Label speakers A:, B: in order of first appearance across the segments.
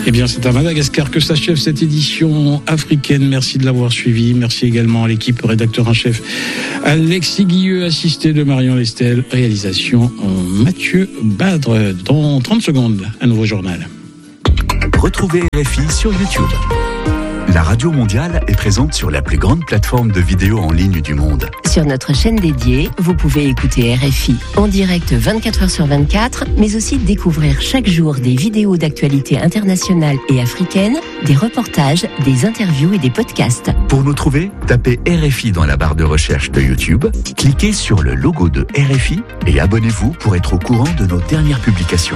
A: Eh bien, c'est à Madagascar que s'achève cette édition africaine. Merci de l'avoir suivi. Merci également à l'équipe, rédacteur en chef Alexis Guilleux, assisté de Marion Lestel, réalisation Mathieu Badre. Dans 30 secondes, un nouveau journal.
B: Retrouvez RFI sur YouTube. La Radio Mondiale est présente sur la plus grande plateforme de vidéos en ligne du monde.
C: Sur notre chaîne dédiée, vous pouvez écouter RFI en direct 24h sur 24, mais aussi découvrir chaque jour des vidéos d'actualité internationale et africaine, des reportages, des interviews et des podcasts.
B: Pour nous trouver, tapez RFI dans la barre de recherche de YouTube, cliquez sur le logo de RFI et abonnez-vous pour être au courant de nos dernières publications.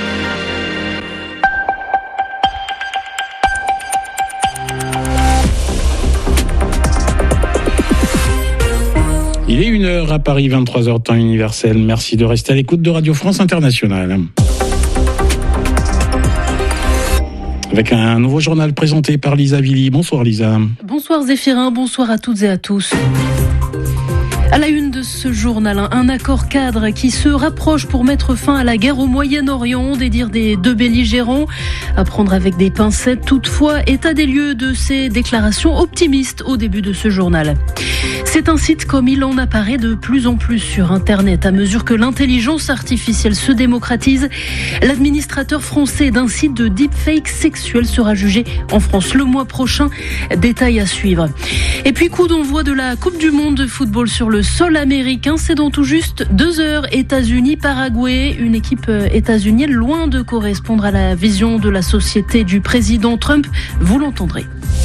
A: Il est 1h à Paris, 23h temps universel. Merci de rester à l'écoute de Radio France Internationale. Avec un nouveau journal présenté par Lisa Villy. Bonsoir Lisa.
D: Bonsoir Zéphirin, bonsoir à toutes et à tous. À la une de ce journal, un accord cadre qui se rapproche pour mettre fin à la guerre au Moyen-Orient, des dires des deux belligérants, à prendre avec des pincettes. Toutefois, état des lieux de ces déclarations optimistes au début de ce journal. C'est un site comme il en apparaît de plus en plus sur Internet. À mesure que l'intelligence artificielle se démocratise, l'administrateur français d'un site de deepfake sexuel sera jugé en France le mois prochain. Détail à suivre. Et puis coup d'envoi de la Coupe du Monde de football sur le sol américain. C'est dans tout juste 2 heures. États-Unis-Paraguay. Une équipe états-unienne loin de correspondre à la vision de la société du président Trump. Vous l'entendrez.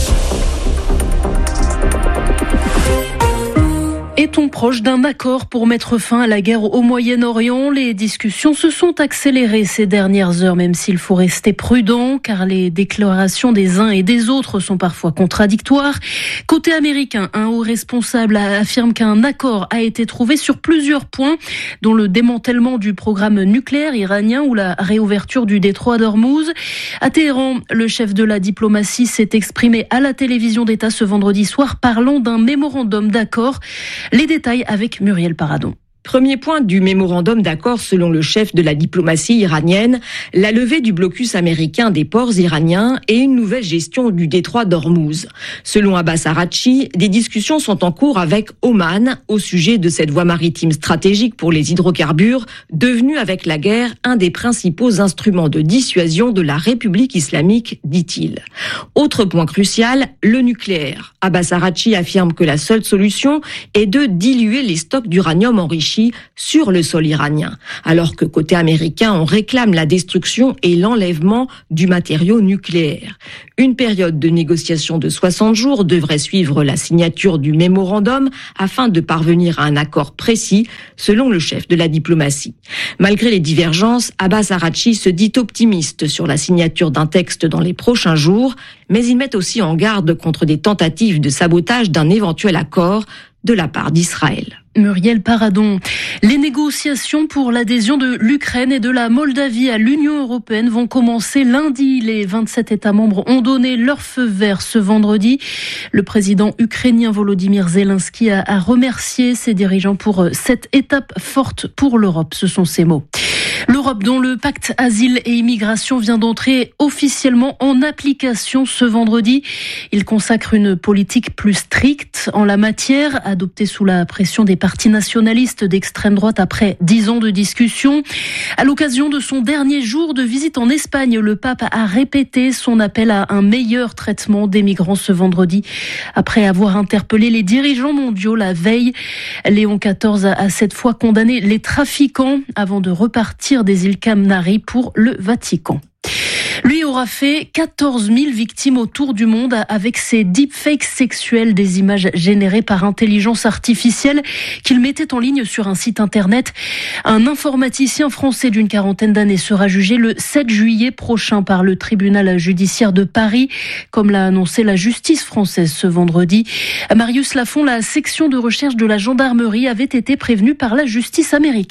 D: Est-on proche d'un accord pour mettre fin à la guerre au Moyen-Orient ? Les discussions se sont accélérées ces dernières heures, même s'il faut rester prudent, car les déclarations des uns et des autres sont parfois contradictoires. Côté américain, un haut responsable affirme qu'un accord a été trouvé sur plusieurs points, dont le démantèlement du programme nucléaire iranien ou la réouverture du détroit d'Ormuz. À Téhéran, le chef de la diplomatie s'est exprimé à la télévision d'État ce vendredi soir, parlant d'un mémorandum d'accord. Les détails avec Muriel Paradon.
E: Premier point du mémorandum d'accord selon le chef de la diplomatie iranienne, la levée du blocus américain des ports iraniens et une nouvelle gestion du détroit d'Ormuz. Selon Abbas Araghchi, des discussions sont en cours avec Oman au sujet de cette voie maritime stratégique pour les hydrocarbures, devenue avec la guerre un des principaux instruments de dissuasion de la République islamique, dit-il. Autre point crucial, le nucléaire. Abbas Araghchi affirme que la seule solution est de diluer les stocks d'uranium enrichi sur le sol iranien, alors que côté américain, on réclame la destruction et l'enlèvement du matériau nucléaire. Une période de négociation de 60 jours devrait suivre la signature du mémorandum afin de parvenir à un accord précis, selon le chef de la diplomatie. Malgré les divergences, Abbas Araghchi se dit optimiste sur la signature d'un texte dans les prochains jours, mais il met aussi en garde contre des tentatives de sabotage d'un éventuel accord de la part d'Israël.
D: Muriel Paradon. Les négociations pour l'adhésion de l'Ukraine et de la Moldavie à l'Union européenne vont commencer lundi. Les 27 États membres ont donné leur feu vert ce vendredi. Le président ukrainien Volodymyr Zelensky a remercié ses dirigeants pour cette étape forte pour l'Europe. Ce sont ses mots. L'Europe, dont le pacte asile et immigration vient d'entrer officiellement en application ce vendredi. Il consacre une politique plus stricte en la matière, adoptée sous la pression des partis nationalistes d'extrême droite après 10 ans de discussion. À l'occasion de son dernier jour de visite en Espagne, le pape a répété son appel à un meilleur traitement des migrants ce vendredi. Après avoir interpellé les dirigeants mondiaux la veille, Léon XIV a cette fois condamné les trafiquants avant de repartir des îles Canaries pour le Vatican. Lui aura fait 14 000 victimes autour du monde avec ses deepfakes sexuels, des images générées par intelligence artificielle qu'il mettait en ligne sur un site internet. Un informaticien français d'une quarantaine d'années sera jugé le 7 juillet prochain par le tribunal judiciaire de Paris, comme l'a annoncé la justice française ce vendredi. Marius Lafont, la section de recherche de la gendarmerie, avait été prévenue par la justice américaine.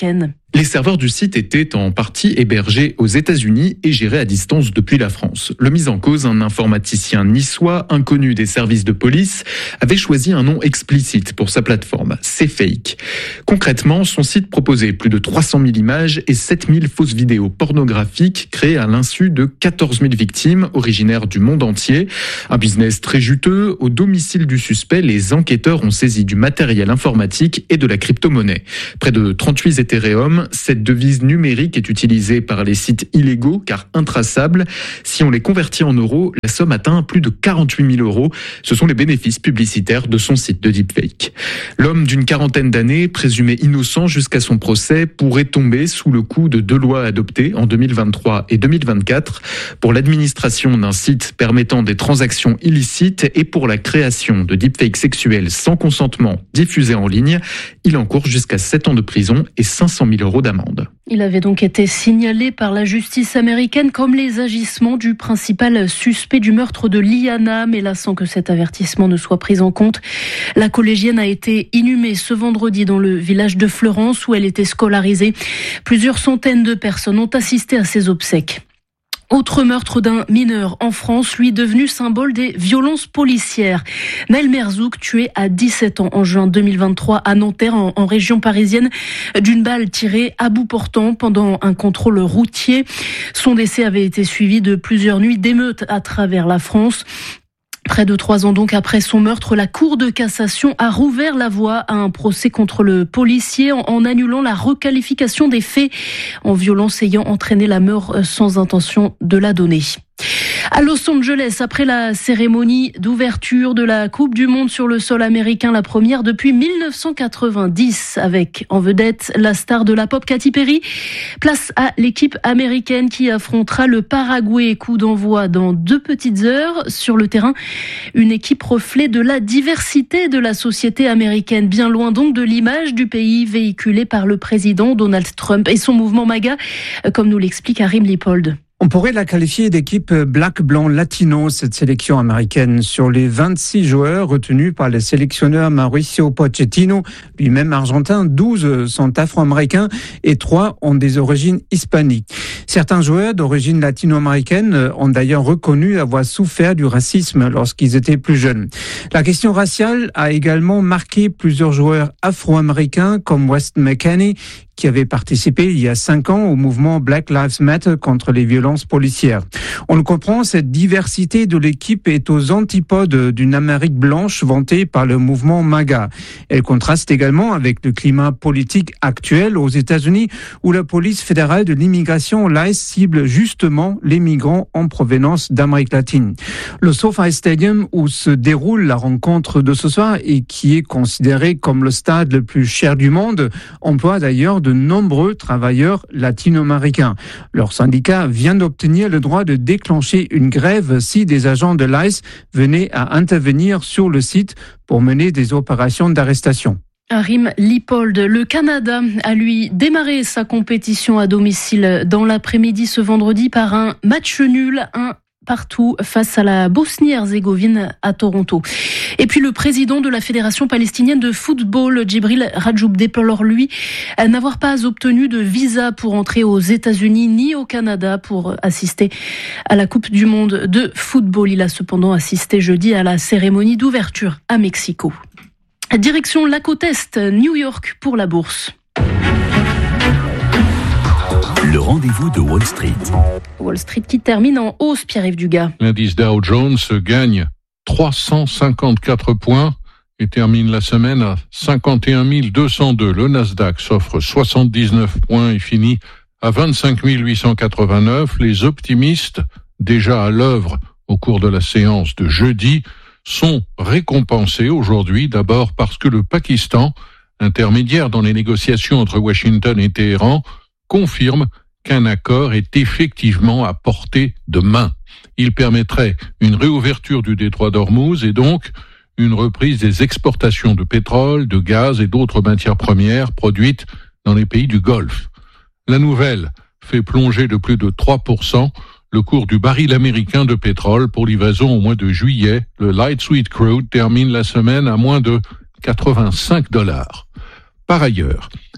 F: Les serveurs du site étaient en partie hébergés aux États-Unis et gérés à distance depuis la France. Le mis en cause, un informaticien niçois, inconnu des services de police, avait choisi un nom explicite pour sa plateforme, C'est Fake. Concrètement, son site proposait plus de 300 000 images et 7 000 fausses vidéos pornographiques créées à l'insu de 14 000 victimes originaires du monde entier. Un business très juteux. Au domicile du suspect, les enquêteurs ont saisi du matériel informatique et de la crypto-monnaie. Près de 38 Ethereum. Cette devise numérique est utilisée par les sites illégaux car intraçables. Si on les convertit en euros, la somme atteint plus de 48 000 euros. Ce sont les bénéfices publicitaires de son site de deepfake. L'homme d'une quarantaine d'années, présumé innocent jusqu'à son procès, pourrait tomber sous le coup de 2 lois adoptées en 2023 et 2024 pour l'administration d'un site permettant des transactions illicites et pour la création de deepfakes sexuels sans consentement diffusés en ligne. Il encourt jusqu'à 7 ans de prison et 500 000 euros d'amende.
D: Il avait donc été signalé par la justice américaine comme les agissements du principal suspect du meurtre de Liana, mais là, sans que cet avertissement ne soit pris en compte, la collégienne a été inhumée ce vendredi dans le village de Fleurance où elle était scolarisée. Plusieurs centaines de personnes ont assisté à ses obsèques. Autre meurtre d'un mineur en France, lui devenu symbole des violences policières. Naël Merzouk, tué à 17 ans en juin 2023 à Nanterre, en région parisienne, d'une balle tirée à bout portant pendant un contrôle routier. Son décès avait été suivi de plusieurs nuits d'émeutes à travers la France. Près de 3 ans donc après son meurtre, la Cour de cassation a rouvert la voie à un procès contre le policier en annulant la requalification des faits en violence ayant entraîné la mort sans intention de la donner. À Los Angeles, après la cérémonie d'ouverture de la Coupe du Monde sur le sol américain, la première depuis 1990, avec en vedette la star de la pop Katy Perry. Place à l'équipe américaine qui affrontera le Paraguay. Coup d'envoi dans 2 petites heures. Sur le terrain, une équipe reflet de la diversité de la société américaine, bien loin donc de l'image du pays véhiculée par le président Donald Trump et son mouvement MAGA, comme nous l'explique Harim Lipold.
G: On pourrait la qualifier d'équipe black, blanc, latino, cette sélection américaine. Sur les 26 joueurs retenus par le sélectionneur Mauricio Pochettino, lui-même argentin, 12 sont afro-américains et 3 ont des origines hispaniques. Certains joueurs d'origine latino-américaine ont d'ailleurs reconnu avoir souffert du racisme lorsqu'ils étaient plus jeunes. La question raciale a également marqué plusieurs joueurs afro-américains comme Wes McKennie, qui avait participé il y a 5 ans au mouvement Black Lives Matter contre les violences policières. On le comprend, cette diversité de l'équipe est aux antipodes d'une Amérique blanche vantée par le mouvement MAGA. Elle contraste également avec le climat politique actuel aux États-Unis où la police fédérale de l'immigration, l'ICE, cible justement les migrants en provenance d'Amérique latine. Le SoFi Stadium où se déroule la rencontre de ce soir et qui est considéré comme le stade le plus cher du monde, emploie d'ailleurs de nombreux travailleurs latino-américains. Leur syndicat vient d'obtenir le droit de déclencher une grève si des agents de l'ICE venaient à intervenir sur le site pour mener des opérations d'arrestation.
D: Harim Lipold, le Canada a lui démarré sa compétition à domicile dans l'après-midi ce vendredi par un match nul, partout face à la Bosnie-Herzégovine à Toronto. Et puis le président de la Fédération palestinienne de football, Djibril Rajoub, déplore lui n'avoir pas obtenu de visa pour entrer aux États-Unis ni au Canada pour assister à la Coupe du Monde de football. Il a cependant assisté jeudi à la cérémonie d'ouverture à Mexico. Direction la côte Est, New York pour la bourse.
B: Le rendez-vous de Wall Street.
D: Wall Street qui termine en hausse, Pierre-Yves Dugas.
H: L'indice Dow Jones gagne 354 points et termine la semaine à 51 202. Le Nasdaq s'offre 79 points et finit à 25 889. Les optimistes, déjà à l'œuvre au cours de la séance de jeudi, sont récompensés aujourd'hui, d'abord parce que le Pakistan, intermédiaire dans les négociations entre Washington et Téhéran, confirme qu'un accord est effectivement à portée de main. Il permettrait une réouverture du détroit d'Ormuz et donc une reprise des exportations de pétrole, de gaz et d'autres matières premières produites dans les pays du Golfe. La nouvelle fait plonger de plus de 3% le cours du baril américain de pétrole pour livraison au mois de juillet. Le Light Sweet Crude termine la semaine à moins de $85. Par ailleurs,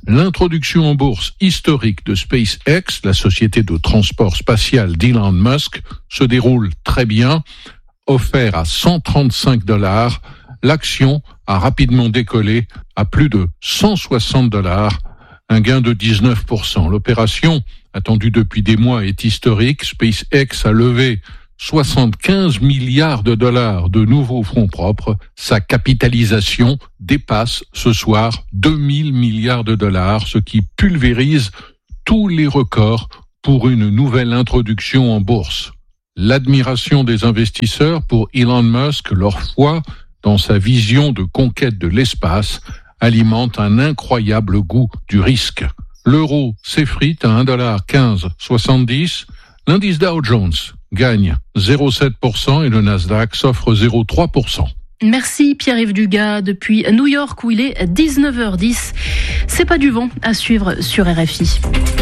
H: L'introduction en bourse historique de SpaceX, la société de transport spatial d'Elon Musk, se déroule très bien. Offert à $135, l'action a rapidement décollé à plus de $160, un gain de 19%. L'opération, attendue depuis des mois, est historique. SpaceX a levé 75 milliards de dollars de nouveaux fonds propres. Sa capitalisation dépasse ce soir 2000 milliards de dollars, ce qui pulvérise tous les records pour une nouvelle introduction en bourse. L'admiration des investisseurs pour Elon Musk, leur foi dans sa vision de conquête de l'espace, alimente un incroyable goût du risque. L'euro s'effrite à 1,1570 $. L'indice Dow Jones gagne 0,7% et le Nasdaq s'offre 0,3%.
D: Merci Pierre-Yves Dugas depuis New York où il est 19h10. C'est pas du vent à suivre sur RFI.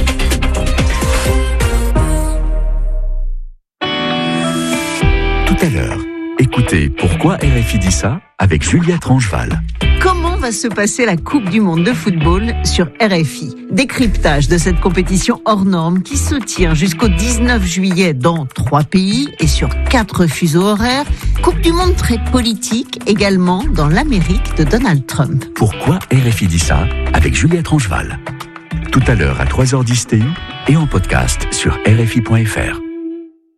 B: Tout à l'heure, écoutez Pourquoi RFI dit ça avec Juliette Rangeval.
I: Comment va se passer la Coupe du Monde de football sur RFI? Décryptage de cette compétition hors norme qui se tient jusqu'au 19 juillet dans 3 pays et sur 4 fuseaux horaires. Coupe du Monde très politique également dans l'Amérique de Donald Trump.
B: Pourquoi RFI dit ça avec Juliette Rangeval. Tout à l'heure à 3h10 TU et en podcast sur RFI.fr.